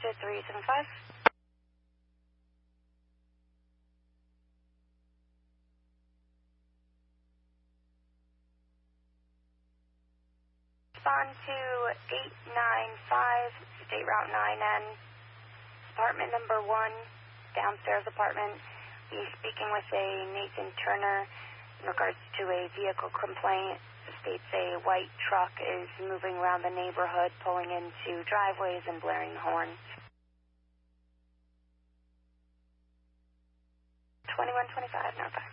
to 375. Respond to 895 State Route 9N, apartment number 1, downstairs apartment. Be speaking with a Nathan Turner in regards to a vehicle complaint. States a white truck is moving around the neighborhood, pulling into driveways and blaring horns. 2125, Nova.